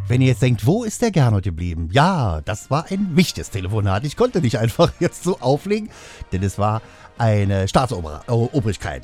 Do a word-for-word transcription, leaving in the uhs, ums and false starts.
Wenn ihr jetzt denkt, wo ist der Gernot geblieben? Ja, das war ein wichtiges Telefonat. Ich konnte nicht einfach jetzt so auflegen, denn es war eine Staatsobrigkeit.